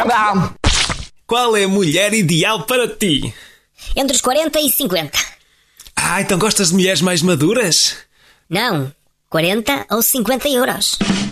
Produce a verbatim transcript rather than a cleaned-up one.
merda! Qual é a mulher ideal para ti? Entre os quarenta e cinquenta. Ah, então gostas de mulheres mais maduras? Não, quarenta ou cinquenta euros.